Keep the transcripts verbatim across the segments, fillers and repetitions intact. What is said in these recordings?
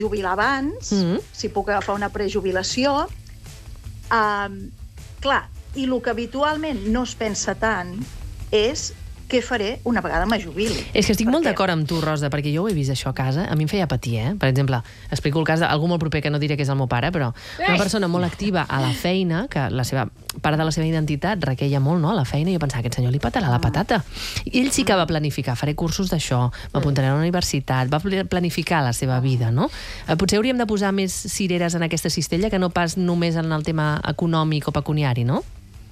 jubilar abans, mm -hmm. si puc agafar una prejubilació. Um, clar, i el que habitualment no es pensa tant és què faré una vegada me jubili. És que estic molt d'acord amb tu, Rosa, perquè jo ho he vist això a casa, a mi em feia patir, eh? Per exemple, explico el cas d'algú molt proper, que no diré que és el meu pare, però una persona molt activa a la feina, que la seva part de la seva identitat requeia molt, no?, a la feina, i jo pensava, aquest senyor li patarà la patata. I ell sí que va planificar, faré cursos d'això, m'apuntaré a la universitat, va planificar la seva vida, no? Potser hauríem de posar més cireres en aquesta cistella que no pas només en el tema econòmic o pecuniari, no?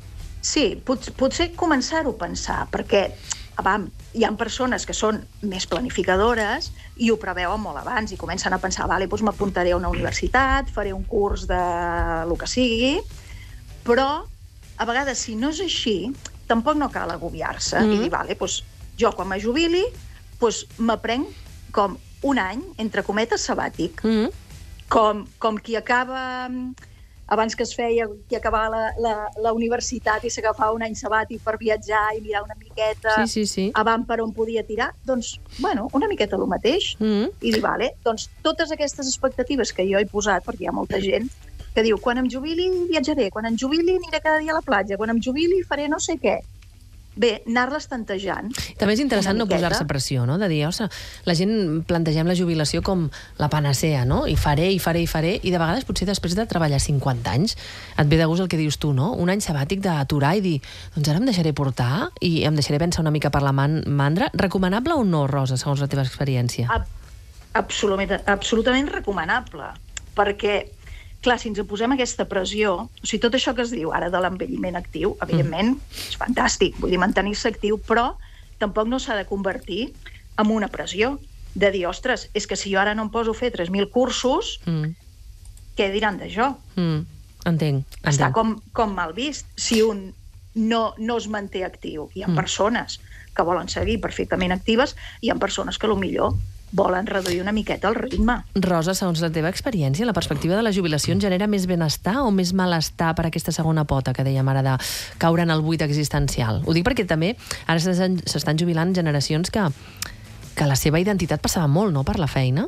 Sí, pot, potser començar-ho a pensar, perquè vam, hi ha persones que són més planificadores i ho preveuen molt abans i comencen a pensar, vale, doncs m'apuntaré a una universitat, faré un curs de lo que sigui, però a vegades, si no és així, tampoc no cal agobiar-se mm -hmm. i dir, vale, doncs jo quan me jubili doncs m'aprenc com un any, entre cometes, sabàtic, mm -hmm. com, com qui acaba... abans que es feia, que acabava la, la, la universitat i s'agafava un any sabàtic per viatjar i mirar una miqueta sí, sí, sí. avant per on podia tirar, doncs, bueno, una miqueta el mateix. Mm -hmm. I dir, vale, doncs totes aquestes expectatives que jo he posat, perquè hi ha molta gent que diu, quan em jubili viatjaré, quan em jubili aniré cada dia a la platja, quan em jubili faré no sé què. Bé, anar-les tantejant. També és interessant no posar-se pressió, no? De dir, ostres, la gent plantegem la jubilació com la panacea, no? I faré, i faré, i faré, i de vegades potser després de treballar cinquanta anys et ve de gust el que dius tu, no? Un any sabàtic d'aturar i dir, doncs ara em deixaré portar i em deixaré pensar una mica per la man mandra. Recomanable o no, Rosa, segons la teva experiència? Ab absolutament, absolutament recomanable, perquè clar, si ens posem aquesta pressió, o sigui, tot això que es diu ara de l'envelliment actiu, evidentment, mm. és fantàstic, vull dir, mantenir-se actiu, però tampoc no s'ha de convertir en una pressió, de dir, ostres, és que si jo ara no em poso a fer tres mil cursos, mm. què diran de jo? Mm. Entenc, entenc. Està com, com mal vist, si un no, no es manté actiu. Hi ha mm. persones que volen seguir perfectament actives, i hi ha persones que, potser volen reduir una miqueta el ritme. Rosa, segons la teva experiència, la perspectiva de la jubilació en genera més benestar o més malestar per aquesta segona pota que dèiem ara de caure en el buit existencial? Ho dic perquè també ara s'estan jubilant generacions que, que la seva identitat passava molt, no?, per la feina.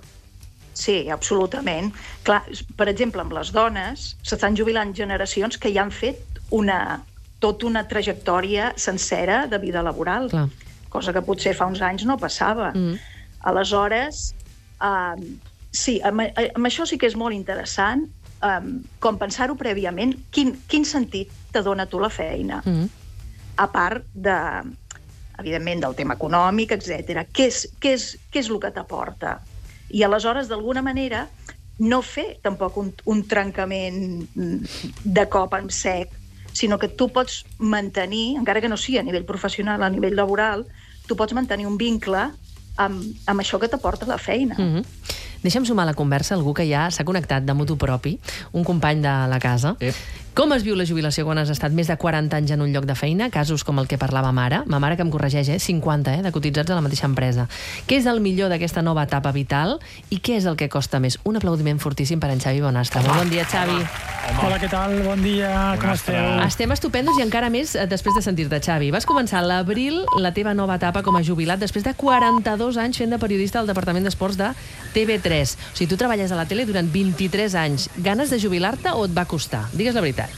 Sí, absolutament. Clar, per exemple, amb les dones s'estan jubilant generacions que ja han fet una, tota una trajectòria sencera de vida laboral, clar. Cosa que potser fa uns anys no passava. Mm. Aleshores, um, sí, amb, amb això sí que és molt interessant, um, com pensar-ho prèviament, quin, quin sentit te dona tu la feina, mm. a part de, evidentment, del tema econòmic, etcètera. Què és, què és, què és el que t'aporta? I aleshores, d'alguna manera, no fer tampoc un, un trencament de cop en sec, sinó que tu pots mantenir, encara que no sigui a nivell professional, a nivell laboral, tu pots mantenir un vincle amb, amb això que t'aporta la feina. Mm-hmm. Deixa'm sumar a la conversa algú que ja s'ha connectat de motu propi, un company de la casa. Ep. Com es viu la jubilació quan has estat més de quaranta anys en un lloc de feina? Casos com el que parlava Mara, ma mare que em corregeix, eh? cinquanta, eh? de cotitzats a la mateixa empresa. Què és el millor d'aquesta nova etapa vital i què és el que costa més? Un aplaudiment fortíssim per en Xavi Bonastre. Molt bon dia, Xavi. Home. Hola, què tal? Bon dia, com esteu? Estem estupendos i encara més després de sentir-te, Xavi. Vas començar a l'abril la teva nova etapa com a jubilat després de quaranta-dos anys fent de periodista al Departament d'Esports de T V tres. O sigui, tu treballes a la tele durant vint-i-tres anys. Ganes de jubilar-te o et va costar? Digues la veritat.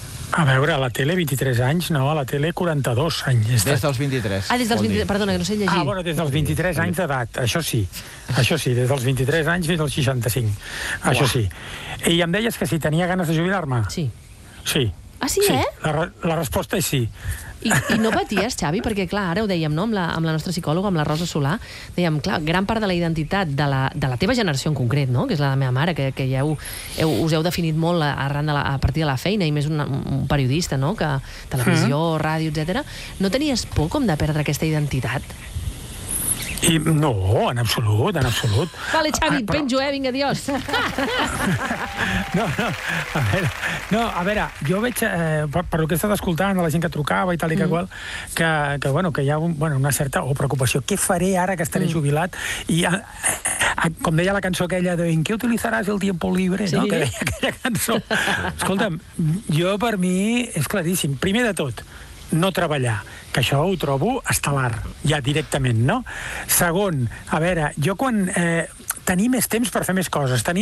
A veure, a la tele vint-i-tres anys, no, a la tele quaranta-dos anys. Des dels vint-i-tres. Ah, des dels vint-i-tres, perdona, que no sé llegir. Ah, bueno, des dels vint-i-tres anys d'edat, això sí. Això sí, des dels vint-i-tres anys fins als seixanta-cinc. Això sí. I em deies que si tenia ganes de jubilar-me? Sí. Sí. Ah, sí, sí. eh? La, la resposta és sí. I, I no paties, Xavi? Perquè, clar, ara ho dèiem, no?, amb la, amb la nostra psicòloga, amb la Rosa Solà, dèiem, clar, gran part de la identitat de la, de la teva generació en concret, no?, que és la de la meva mare, que, que ja heu, heu, us heu definit molt arran de la, a partir de la feina, i més un, un periodista, no?, que televisió, mm. ràdio, etcètera. No tenies por com de perdre aquesta identitat? I, no, en absolut, en absolut. Vale, Xavi, ah, però... penjo, eh? Vinga, adiós. No, no, a veure, no, a veure, jo veig, eh, per, per el que he estat escoltant de la gent que trucava i tal i que mm. qual, que, que, bueno, que hi ha un, bueno, una certa oh, preocupació. Què faré ara que estaré mm. jubilat? I, a, a, com deia la cançó aquella de ¿en què utilitzaràs el tiempo libre? Sí. No? Que deia aquella cançó. Escolta'm, jo per mi és claríssim. Primer de tot, no treballar, que això ho trobo estel·lar, ja directament, no? Segon, a veure, jo quan... Eh, tenir més temps per fer més coses, tenir